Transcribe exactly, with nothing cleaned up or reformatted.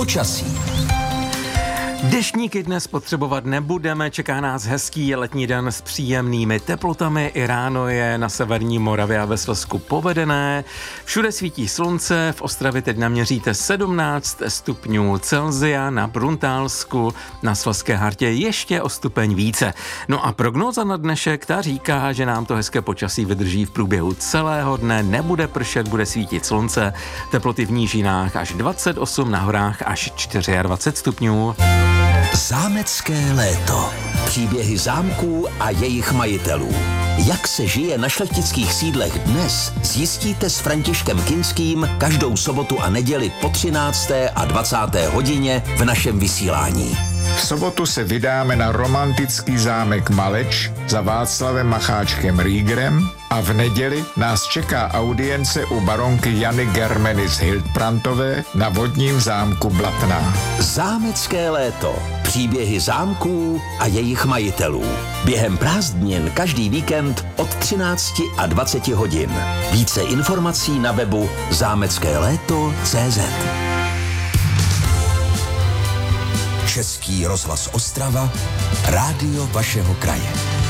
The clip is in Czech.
Počasí. Deštníky dnes potřebovat nebudeme, čeká nás hezký letní den s příjemnými teplotami, i ráno je na severní Moravě a ve Slezsku povedené. Všude svítí slunce, v Ostravě teď naměříte sedmnáct stupňů Celsia, na Bruntálsku, na Slezské Hartě ještě o stupeň více. No a prognóza na dnešek ta říká, že nám to hezké počasí vydrží v průběhu celého dne, nebude pršet, bude svítit slunce, teploty v nížinách až dvacet osm, na horách až dvacet čtyři stupňů. Zámecké léto. Příběhy zámků a jejich majitelů. Jak se žije na šlechtických sídlech dnes, zjistíte s Františkem Kinským každou sobotu a neděli po třinácté a dvacáté hodině v našem vysílání. V sobotu se vydáme na romantický zámek Maleč za Václavem Macháčkem Riegerem a v neděli nás čeká audience u baronky Jany Germeny z Hildbrandtové na vodním zámku Blatná. Zámecké léto. Příběhy zámků a jejich majitelů. Během prázdnin každý víkend od třinácti a dvaceti hodin. Více informací na webu zámecké léto tečka cé zet. Český rozhlas Ostrava, rádio vašeho kraje.